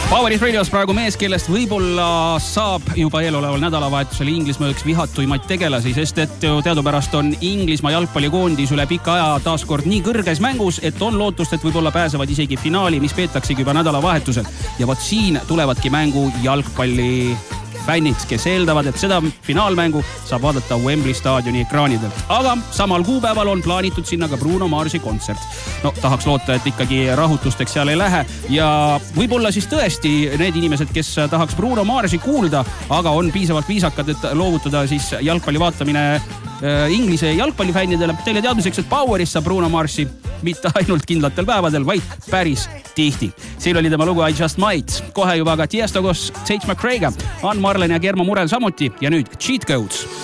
Poweris Radios praegu mees, kellest võib-olla saab juba eeloleval nädalavahetusel Inglismaa üks vihatuimaid tegelasi, sest et teadupärast on Inglismaa jalgpallikoondis üle pika aja taaskord nii kõrges mängus, et on lootust, et võib-olla pääsevad isegi finaali, mis peetaksegi juba nädalavahetusel. Ja vot siin tulevadki mängu jalgpalli fännid, kes eeldavad, et seda finaalmängu saab vaadata Wembley staadioni ekraanidelt. Aga samal kuupäeval on plaanitud sinna ka Bruno Marsi kontsert. No, tahaks loota, et ikkagi rahutusteks seal ei lähe. Ja võib-olla siis tõesti need inimesed, kes tahaks Bruno Marsi kuulda, aga on piisavalt viisakad, et loovutada siis jalgpalli vaatamine Inglise jalgpallifännidele. Teile teadmiseks, et Poweris saab Bruno Marsi mitte ainult kindlatel päevadel, vaid päris tihti. Siin oli tema lugu I Just Might. Kohe juba ka Tiesto koos Tate McRae'ga, Ann Marlen ja Germo Murel samuti ja nüüd Cheat Codes.